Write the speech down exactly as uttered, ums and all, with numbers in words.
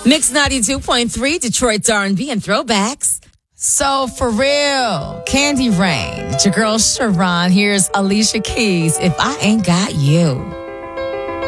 Mix ninety-two point three, Detroit's R and B and throwbacks. So for real, Candy Rain, it's your girl Sharon. Here's Alicia Keys, If I Ain't Got You.